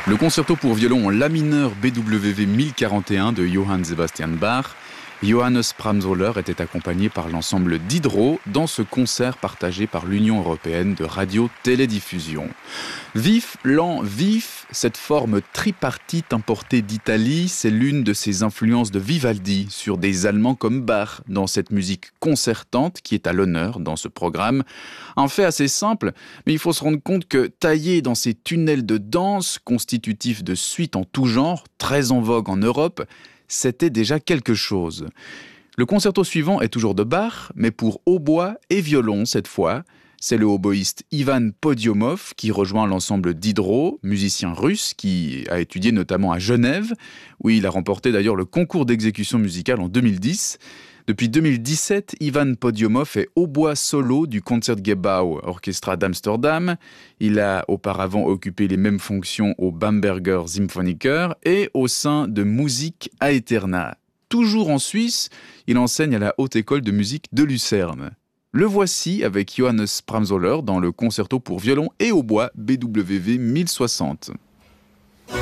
Le concerto pour violon en la mineur BWV 1041 de Johann Sebastian Bach. Johannes Pramsoller était accompagné par l'ensemble Diderot dans ce concert partagé par l'Union européenne de radio-télédiffusion. Vif, lent, vif, cette forme tripartite importée d'Italie, c'est l'une de ces influences de Vivaldi sur des Allemands comme Bach dans cette musique concertante qui est à l'honneur dans ce programme. Un fait assez simple, mais il faut se rendre compte que taillé dans ces tunnels de danse constitutifs de suites en tout genre, très en vogue en Europe, c'était déjà quelque chose. Le concerto suivant est toujours de Bach, mais pour hautbois et violon cette fois. C'est le hautboïste Ivan Podiomov qui rejoint l'ensemble Diderot, musicien russe qui a étudié notamment à Genève, où il a remporté d'ailleurs le concours d'exécution musicale en 2010. Depuis 2017, Ivan Podiomov est hautbois solo du Concertgebouw Orchestra d'Amsterdam. Il a auparavant occupé les mêmes fonctions au Bamberger Symphoniker et au sein de Musik Aeterna. Toujours en Suisse, il enseigne à la Haute École de musique de Lucerne. Le voici avec Johannes Pramsoller dans le concerto pour violon et hautbois BWV 1060.